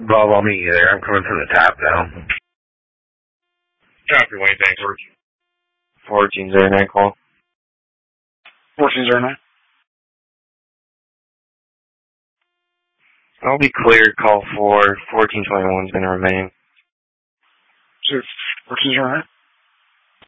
Bob, I'll meet you there. I'm coming from the top now. Copy, Wayne, thanks. 1409 call. 1409. I'll be cleared. Call for 1421 is going to remain. 1409.